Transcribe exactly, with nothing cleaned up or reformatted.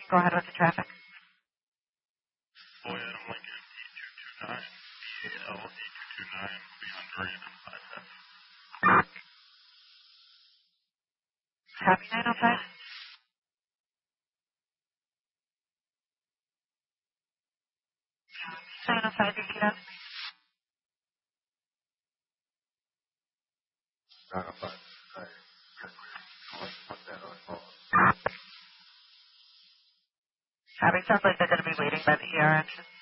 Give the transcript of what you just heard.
Go ahead with the traffic. Boy, Adam Lincoln, E two two nine, B A L E two two nine, three hundred and five F. Happy nine oh five. nine oh five, repeat up. nine oh five. I let's put that on hold. Happy sounds like they're going to be waiting by the E R entrance.